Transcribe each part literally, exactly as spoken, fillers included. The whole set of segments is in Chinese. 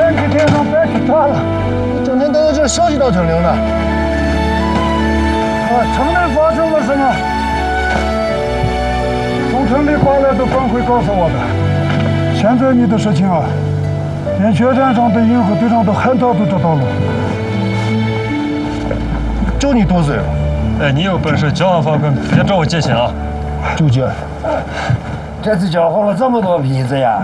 前几天让别去打了， 你整天待在这儿消息倒挺灵的。 啊，城里发生了什么？从城里过来的官会告诉我的。现在你的事情啊，连决战上的营和队长的很早都知道了。 就你多嘴了。 哎，你有本事交换方根，别找我借钱啊！ 就借。 这次交换了这么多皮子呀！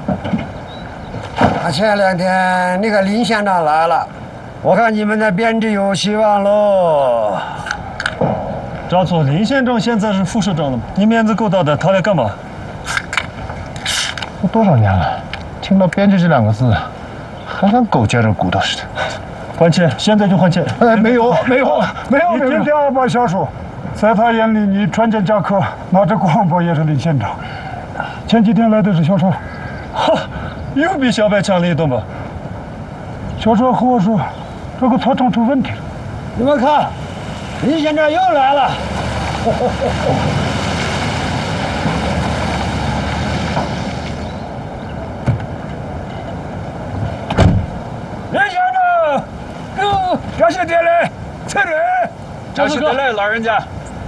啊，前两天那个林县长来了，我看你们的编制有希望喽。 张总，林县长现在是副市长了吗？你面子够大的，他来干嘛？ 都多少年了，听到编制这两个字，还敢狗见着骨头似的。 还钱，现在就还钱！ 哎，没有，没有，没有， 你听听阿宝瞎说，在他眼里，你穿件夹克，拿着广播也是林县长。前几天来的是小川， 哈，又比小白强了一顿吧？ 小川和我说，这个操场出问题了。 你们看，林县长又来了。林县长，哟，这是爹嘞，这人， 这是爹嘞，老人家。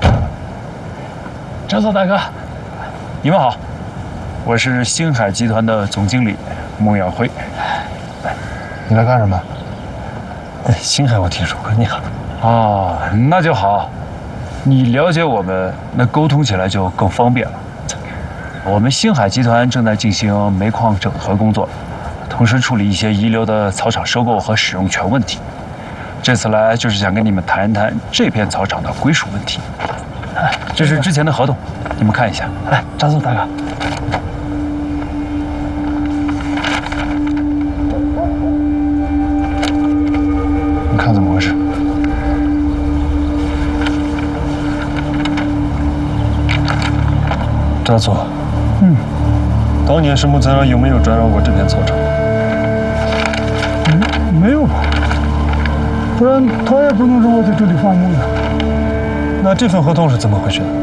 张总大哥， 你们好，我是星海集团的总经理孟耀辉。 你来干什么？ 星海我听说过，你好。 哦，那就好。你了解我们，那沟通起来就更方便了。我们星海集团正在进行煤矿整合工作，同时处理一些遗留的草场收购和使用权问题。这次来就是想跟你们谈一谈这片草场的归属问题。这是之前的合同，你们看一下。 来，张总大哥。 你看怎么回事？ 张总，嗯，当年石木财长有没有转让过这片草场？ 嗯，没有吧？不然他也不能让我在这里放牧呀。 那这份合同是怎么回事的？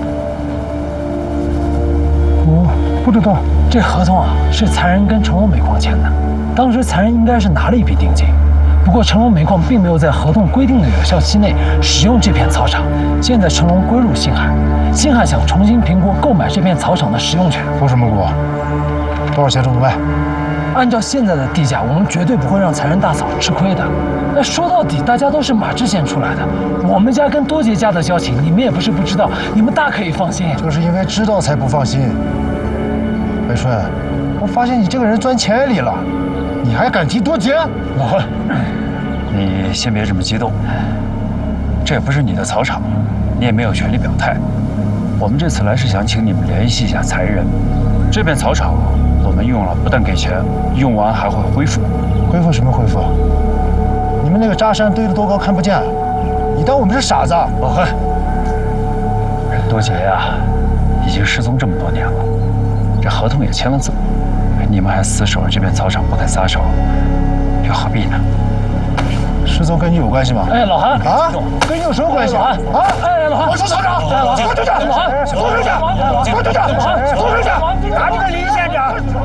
我不知道。 这合同啊，是财人跟成龙煤矿签的。当时财人应该是拿了一笔定金，不过成龙煤矿并没有在合同规定的有效期内使用这片草场。现在成龙归入星海，星海想重新评估购买这片草场的使用权。 估什么估？多少钱中的卖？ 按照现在的地价，我们绝对不会让财人大嫂吃亏的。那说到底，大家都是马之贤出来的，我们家跟多杰家的交情，你们也不是不知道，你们大可以放心。 就是因为知道才不放心。北顺，我发现你这个人钻钱眼里了，你还敢提多杰？ 老何，你先别这么激动，这也不是你的草场，你也没有权利表态。我们这次来是想请你们联系一下财人，这片草场我们用了，不但给钱，用完还会恢复。 恢复什么恢复？你们那个扎山堆得多高看不见？你当我们是傻子？ 老何，多杰呀，已经失踪这么多年了，这合同也签了字，你们还死守着这片草场不肯撒手，又何必呢？ 失踪跟你有关系吗？ 哎，老韩啊，跟你有什么关系？啊？ 哎，老韩， 我说草长， 哎，老韩， 滚出去！ 老韩， 滚出去！滚出去！滚出去！打你个林县长！